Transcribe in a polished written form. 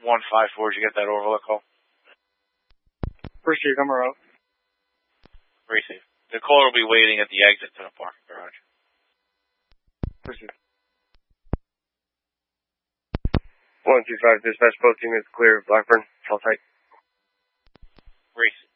154, did you get that overlook call? Received, I'm out. Received. The caller will be waiting at the exit to the parking garage. Received. 125 dispatch, both units clear of Blackburn. Hold tight. Received.